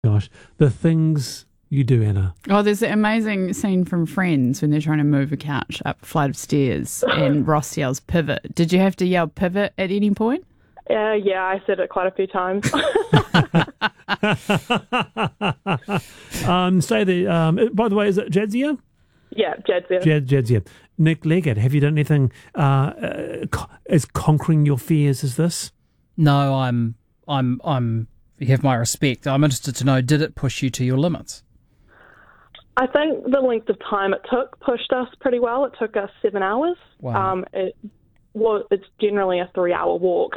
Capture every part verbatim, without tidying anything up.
Gosh, the things you do, Anna. Oh, there's an amazing scene from Friends when they're trying to move a couch up a flight of stairs and Ross yells pivot. Did you have to yell pivot at any point? Uh, yeah, I said it quite a few times. um, say the. Um, by the way, is it Jadzia? Yeah, Jadzia. Jad, Jadzia. Nick Leggett, have you done anything uh, uh, co- as conquering your fears as this? No, I'm, I'm, I'm. You have my respect. I'm interested to know, did it push you to your limits? I think the length of time it took pushed us pretty well. It took us seven hours. Wow. Um, it, well, it's generally a three-hour walk.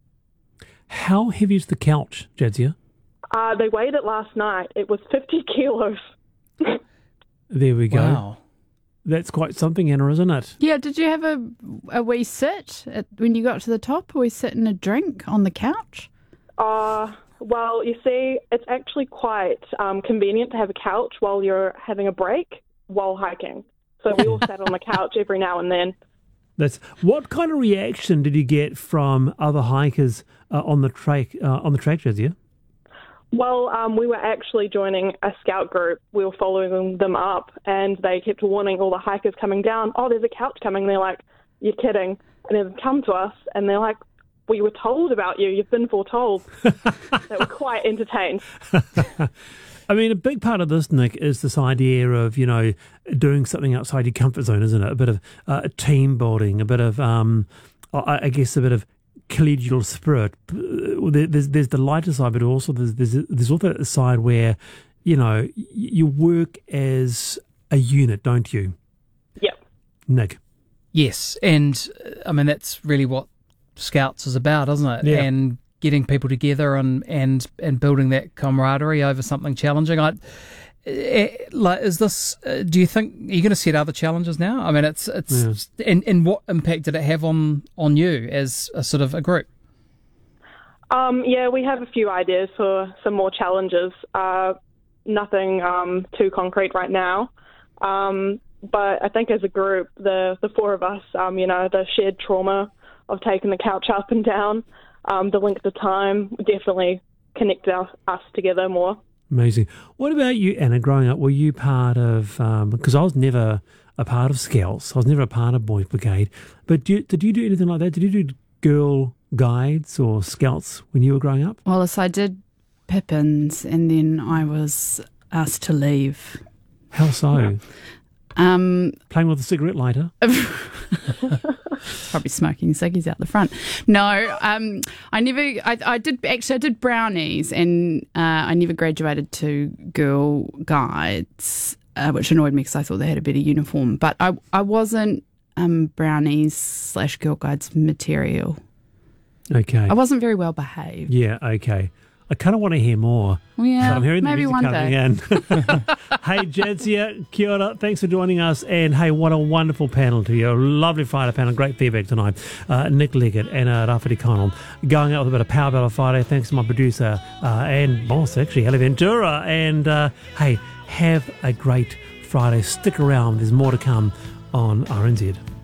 How heavy is the couch, Jadzia? Uh, they weighed it last night. It was fifty kilos. There we go. Wow. That's quite something, Anna, isn't it? Yeah, did you have a, a wee sit at, when you got to the top? A wee sit and a drink on the couch? Uh, well, you see, it's actually quite um, convenient to have a couch while you're having a break while hiking. So we all sat on the couch every now and then. That's what kind of reaction did you get from other hikers uh, on the track? Uh, on the track, Jadzia? Well, um, we were actually joining a scout group. We were following them up, and they kept warning all the hikers coming down, oh, there's a couch coming. They're like, you're kidding. And they'd come to us, and they're like, we were told about you. You've been foretold. They were quite entertained. I mean, a big part of this, Nick, is this idea of, you know, doing something outside your comfort zone, isn't it? A bit of uh, team building, a bit of, um, I, I guess, a bit of collegial spirit. There's there's the lighter side, but also there's there's, there's also a side where, you know, you work as a unit, don't you? Yep. Nick. Yes, and I mean that's really what Scouts is about, isn't it? Yeah. And getting people together and, and, and building that camaraderie over something challenging. I, eh, like, is this? Uh, do you think are you going to set other challenges now? I mean, it's it's Yeah. and, and what impact did it have on, on you as a sort of a group? Um, yeah, we have a few ideas for some more challenges. Uh, nothing um, too concrete right now. Um, but I think as a group, the, the four of us, um, you know, the shared trauma of taking the couch up and down, um, the length of time definitely connected us, us together more. Amazing. What about you, Anna, growing up? Were you part of, because um, I was never a part of Scouts. I was never a part of Boys Brigade. But do you, did you do anything like that? Did you do girl guides or Scouts when you were growing up? Well, yes, I did Pippins, and then I was asked to leave. How so? Um, Playing with a cigarette lighter? Probably smoking ciggies out the front. No, um, I never. I, I did actually. I did brownies, and uh, I never graduated to Girl Guides, uh, which annoyed me because I thought they had a better uniform. But I, I wasn't um, brownies slash Girl Guides material. Okay. I wasn't very well behaved. Yeah. Okay. I kind of want to hear more. Yeah, but I'm hearing maybe the music one coming day. in. Hey, Jadzia, kia ora. Thanks for joining us. And hey, what a wonderul panel to you. A lovely Friday panel. Great feedback tonight. Uh, Nick Leggett and uh, Rafferty Connell going out with a bit of Power Battle Friday. Thanks to my producer uh, and boss, actually, Ellie Ventura. And uh, hey, have a great Friday. Stick around. There's more to come on R N Z.